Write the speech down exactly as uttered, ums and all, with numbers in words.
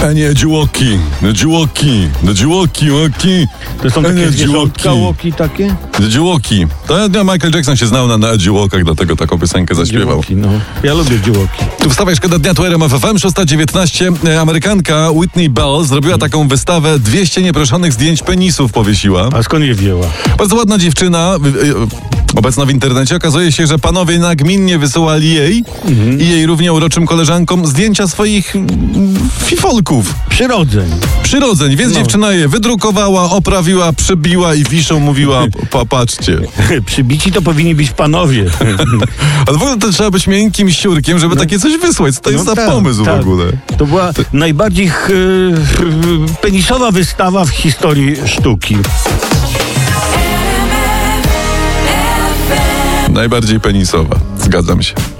A nie, dziłoki, no dziłoki, no dziłoki, łoki. To są takie zwierzątka, łoki takie? Dziłoki. To ja, Michael Jackson się znał na, na dziłokach, dlatego taką piosenkę zaśpiewał. Dziłoki, no. Ja lubię dziłoki. Tu wstawaj, szkoda dnia, tu R M F F M, szósta dziewiętnaście. Amerykanka Whitney Bell zrobiła taką wystawę, dwieście nieproszonych zdjęć penisów powiesiła. A skąd je wzięła? Bardzo ładna dziewczyna, obecna w internecie. Okazuje się, że panowie nagminnie wysyłali jej mhm. i jej równie uroczym koleżankom zdjęcia swoich fifolków. Przyrodzeń. Przyrodzeń, więc no. dziewczyna je wydrukowała, oprawiła, przybiła i wiszą mówiła, popatrzcie. Przybici to powinni być panowie. Ale w ogóle to trzeba być miękkim siurkiem, żeby no. takie coś wysłać. Co to jest no za tak, pomysł tak. w ogóle? To była to... najbardziej ch... penisowa wystawa w historii sztuki. Najbardziej penisowa. Zgadzam się.